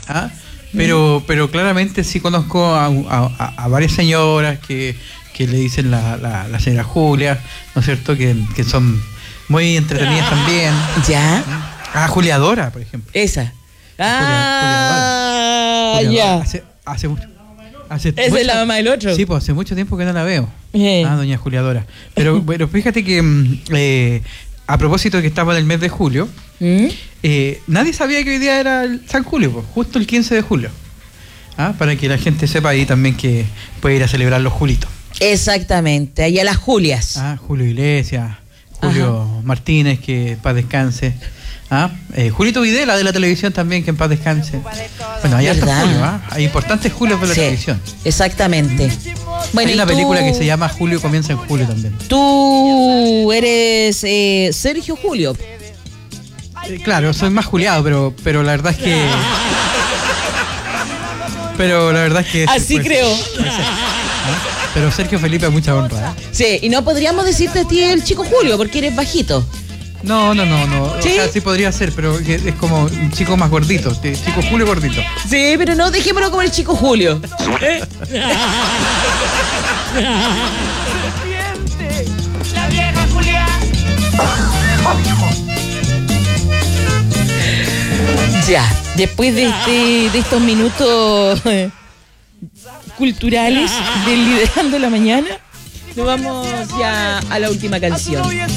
¿ah? Pero claramente sí conozco a varias señoras que le dicen la señora Julia, ¿no es cierto? Que son muy entretenidas también. ¿Ya? Juliadora, por ejemplo. Esa. Juliadora. Ya. Hace mucho. Esa es la mamá del otro. Sí, pues hace mucho tiempo que no la veo. Doña Juliadora. Pero fíjate que a propósito de que estaba en el mes de julio, nadie sabía que hoy día era el San Julio, pues, justo el 15 de julio. Para que la gente sepa ahí también que puede ir a celebrar los Julitos. Exactamente, ahí a las Julias. Julio Iglesias, Julio Martínez, que en paz descanse. Julito Videla de la televisión también, que en paz descanse. Bueno, hay hartos Julio, hay importantes Julios de la televisión. Exactamente. Bueno, hay una película que se llama Julio comienza en julio también. Tú eres Sergio Julio. Claro, soy más juliado, pero la verdad es que... Así pues, creo. Pero Sergio Felipe es mucha honra. Sí, y no podríamos decirte a ti el chico Julio, porque eres bajito. No. ¿Sí? O sea, sí podría ser, pero es como un chico más gordito. Chico Julio gordito. Sí, pero no, dejémoslo como el chico Julio. La vieja Julia. Ya, después de estos minutos culturales del Liderando la Mañana, nos vamos ya a la última canción.